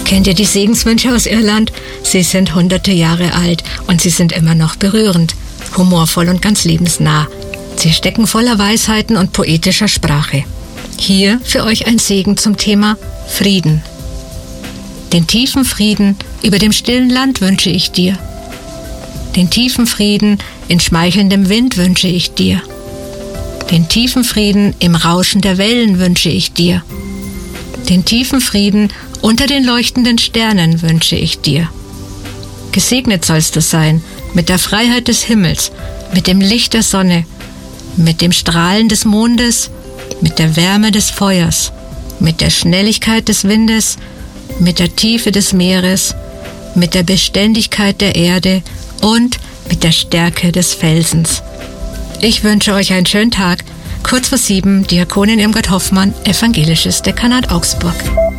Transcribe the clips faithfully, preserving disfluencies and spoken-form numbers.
Kennt ihr die Segenswünsche aus Irland? Sie sind hunderte Jahre alt und sie sind immer noch berührend, humorvoll und ganz lebensnah. Sie stecken voller Weisheiten und poetischer Sprache. Hier für euch ein Segen zum Thema Frieden. Den tiefen Frieden über dem stillen Land wünsche ich dir. Den tiefen Frieden in schmeichelndem Wind wünsche ich dir. Den tiefen Frieden im Rauschen der Wellen wünsche ich dir. Den tiefen Frieden unter den leuchtenden Sternen wünsche ich dir. Gesegnet sollst du sein mit der Freiheit des Himmels, mit dem Licht der Sonne, mit dem Strahlen des Mondes, mit der Wärme des Feuers, mit der Schnelligkeit des Windes, mit der Tiefe des Meeres, mit der Beständigkeit der Erde und mit der Stärke des Felsens. Ich wünsche euch einen schönen Tag. Kurz vor sieben, Diakonin Irmgard Hoffmann, Evangelisches Dekanat Augsburg.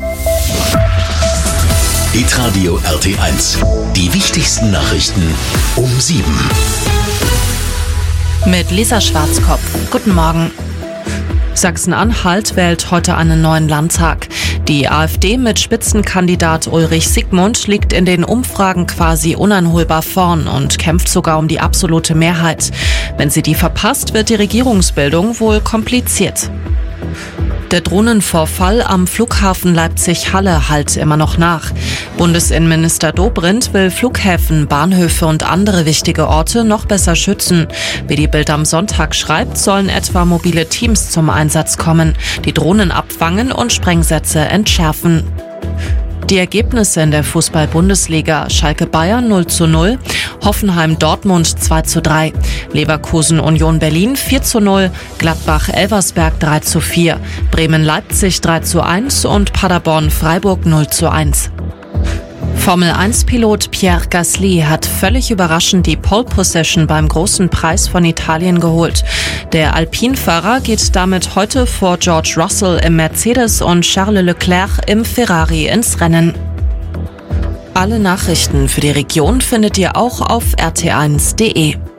Hitradio R T eins. Die wichtigsten Nachrichten um sieben. Mit Lisa Schwarzkopf. Guten Morgen. Sachsen-Anhalt wählt heute einen neuen Landtag. Die AfD mit Spitzenkandidat Ulrich Siegmund liegt in den Umfragen quasi uneinholbar vorn und kämpft sogar um die absolute Mehrheit. Wenn sie die verpasst, wird die Regierungsbildung wohl kompliziert. Der Drohnenvorfall am Flughafen Leipzig-Halle hallt immer noch nach. Bundesinnenminister Dobrindt will Flughäfen, Bahnhöfe und andere wichtige Orte noch besser schützen. Wie die Bild am Sonntag schreibt, sollen etwa mobile Teams zum Einsatz kommen, die Drohnen abfangen und Sprengsätze entschärfen. Die Ergebnisse in der Fußball-Bundesliga: Schalke Bayern null zu null, Hoffenheim Dortmund zwei zu drei, Leverkusen Union Berlin vier zu null, Gladbach Elversberg drei zu vier, Bremen Leipzig drei zu eins und Paderborn Freiburg null zu eins. Formel eins Pilot Pierre Gasly hat völlig überraschend die Pole Position beim Großen Preis von Italien geholt. Der Alpine-Fahrer geht damit heute vor George Russell im Mercedes und Charles Leclerc im Ferrari ins Rennen. Alle Nachrichten für die Region findet ihr auch auf r t eins punkt d e.